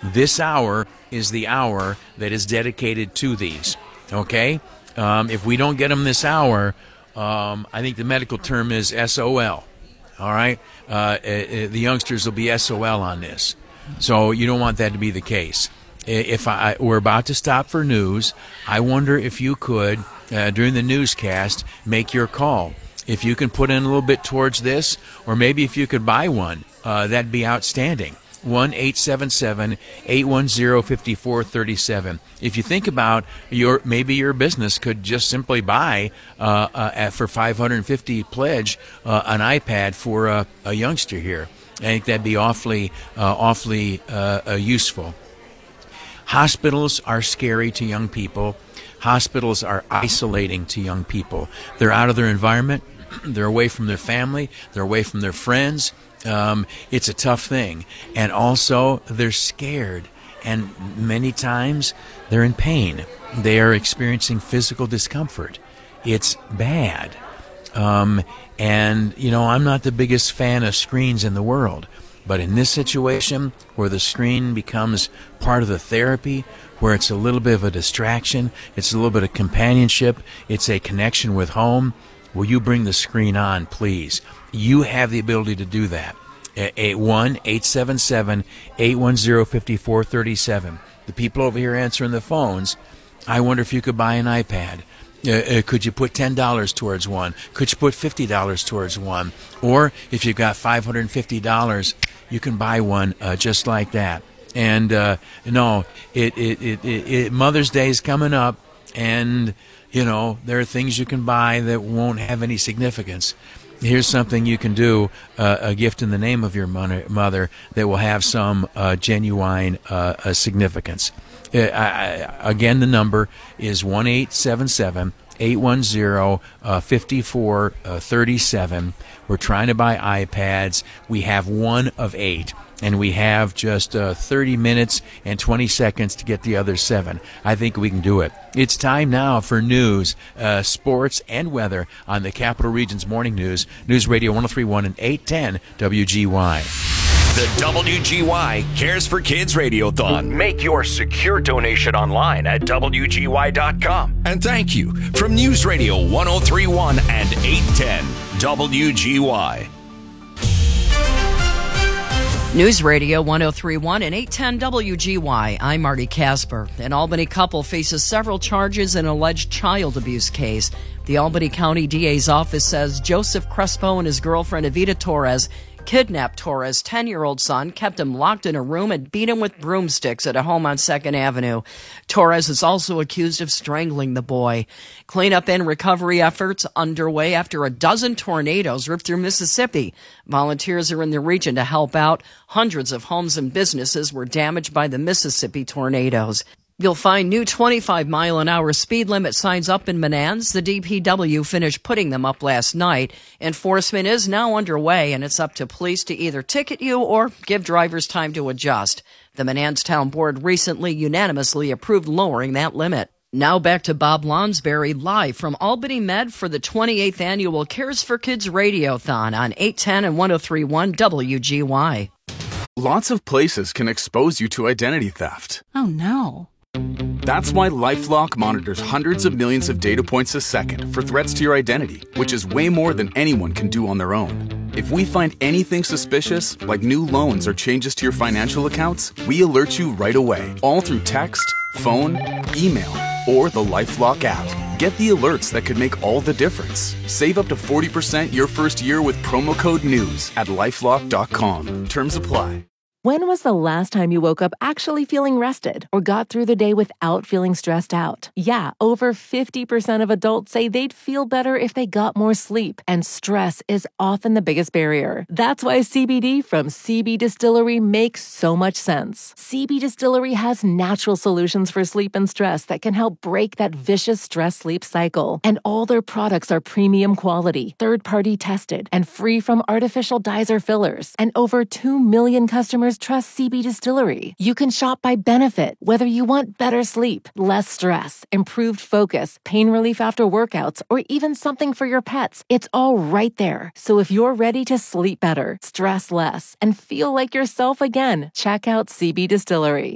This hour is the hour that is dedicated to these. Okay? If we don't get them this hour, I think the medical term is SOL. All right? The youngsters will be SOL on this. So you don't want that to be the case. If we're about to stop for news, I wonder if you could, during the newscast, make your call. If you can put in a little bit towards this, or maybe if you could buy one, that'd be outstanding. 1-877-810-5437. If you think about maybe your business could just simply buy for $550 pledge an iPad for a youngster here. I think that'd be awfully useful. Hospitals are scary to young people. Hospitals are isolating to young people. They're out of their environment. They're away from their family. They're away from their friends. It's a tough thing. And also, they're scared. And many times, they're in pain. They are experiencing physical discomfort. It's bad. And, I'm not the biggest fan of screens in the world. But in this situation, where the screen becomes part of the therapy, where it's a little bit of a distraction, it's a little bit of companionship, it's a connection with home, will you bring the screen on, please? You have the ability to do that. 1-877-810-5437. The people over here answering the phones, I wonder if you could buy an iPad. Could you put $10 towards one? Could you put $50 towards one? Or if you've got $550, you can buy one just like that. And Mother's Day is coming up, and there are things you can buy that won't have any significance. Here's something you can do, a gift in the name of your mother that will have some genuine significance. Again, the number is 1-877-810-5437. We're trying to buy iPads. We have one of 8, and we have just 30 minutes and 20 seconds to get the other 7. I think we can do it. It's time now for news, sports, and weather on the Capital Region's Morning News, News Radio 103.1 and 810 WGY. The WGY Cares for Kids Radiothon. Make your secure donation online at WGY.com. And thank you from News Radio 103.1 and 810 WGY. News Radio 103.1 and 810 WGY. I'm Marty Casper. An Albany couple faces several charges in an alleged child abuse case. The Albany County DA's office says Joseph Crespo and his girlfriend Evita Torres kidnapped Torres' 10-year-old son, kept him locked in a room, and beat him with broomsticks at a home on 2nd Avenue. Torres is also accused of strangling the boy. Cleanup and recovery efforts underway after a dozen tornadoes ripped through Mississippi. Volunteers are in the region to help out. Hundreds of homes and businesses were damaged by the Mississippi tornadoes. You'll find new 25-mile-an-hour speed limit signs up in Menands. The DPW finished putting them up last night. Enforcement is now underway, and it's up to police to either ticket you or give drivers time to adjust. The Menands Town Board recently unanimously approved lowering that limit. Now back to Bob Lonsberry live from Albany Med for the 28th Annual Cares for Kids Radiothon on 810 and 103.1 WGY. Lots of places can expose you to identity theft. Oh, no. That's why LifeLock monitors hundreds of millions of data points a second for threats to your identity, which is way more than anyone can do on their own. If we find anything suspicious, like new loans or changes to your financial accounts, we alert you right away, all through text, phone, email, or the LifeLock app. Get the alerts that could make all the difference. Save up to 40% your first year with promo code NEWS at LifeLock.com. Terms apply. When was the last time you woke up actually feeling rested or got through the day without feeling stressed out? Yeah, over 50% of adults say they'd feel better if they got more sleep, and stress is often the biggest barrier. That's why CBD from CB Distillery makes so much sense. CB Distillery has natural solutions for sleep and stress that can help break that vicious stress-sleep cycle. And all their products are premium quality, third-party tested, and free from artificial dyes or fillers. And over 2 million customers trust CB Distillery. You can shop by benefit, whether you want better sleep, less stress, improved focus, pain relief after workouts, or even something for your pets. It's all right there. So if you're ready to sleep better, stress less, and feel like yourself again, check out CB Distillery.